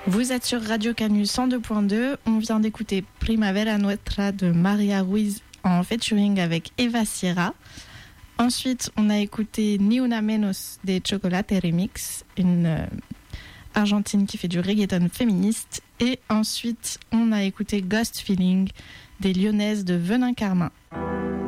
Vous êtes sur Radio Canu 102.2. On vient d'écouter Primavera Nuestra de Maria Ruiz en featuring avec Eva Sierra. Ensuite, on a écouté Ni Una Menos de Chocolate Remix, une argentine qui fait du reggaeton féministe. Et ensuite, on a écouté Ghost Feeling des Lyonnaises de Venin Carmin.